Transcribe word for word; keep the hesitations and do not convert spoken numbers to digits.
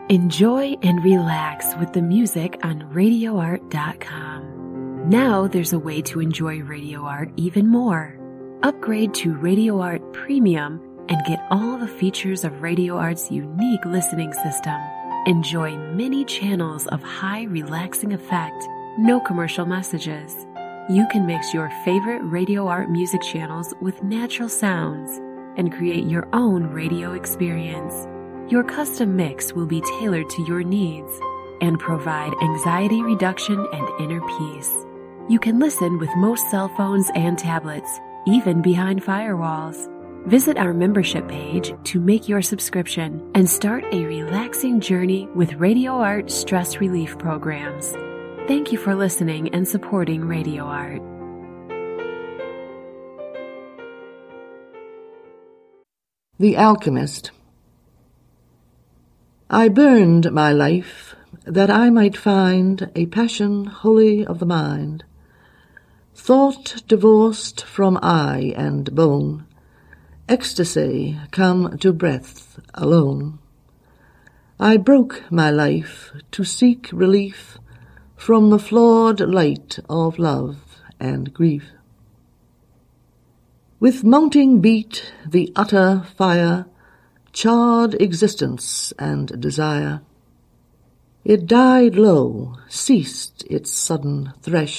Enjoy and relax with the music on radio art dot com. Now there's a way to enjoy Radio Art even more. Upgrade to Radio Art Premium and get all the features of Radio Art's unique listening system. Enjoy many channels of high relaxing effect, no commercial messages. You can mix your favorite Radio Art music channels with natural sounds and create your own radio experience. Your custom mix will be tailored to your needs and provide anxiety reduction and inner peace. You can listen with most cell phones and tablets, even behind firewalls. Visit our membership page to make your subscription and start a relaxing journey with Radio Art stress relief programs. Thank you for listening and supporting Radio Art. The Alchemist. I burned my life that I might find a passion wholly of the mind, thought divorced from eye and bone, ecstasy come to breath alone. I broke my life to seek relief from the flawed light of love and grief. With mounting beat the utter fire charred existence and desire. It died low, ceased its sudden thresh,